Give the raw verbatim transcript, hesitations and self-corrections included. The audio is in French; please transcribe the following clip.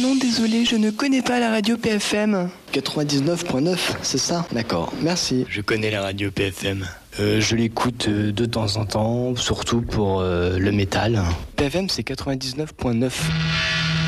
non, désolé, je ne connais pas la radio P F M. quatre-vingt-dix-neuf point neuf, c'est ça? D'accord, merci. Je connais la radio P F M. Euh, je l'écoute euh, de temps en temps, surtout pour euh, le métal. P F M, c'est quatre-vingt-dix-neuf point neuf.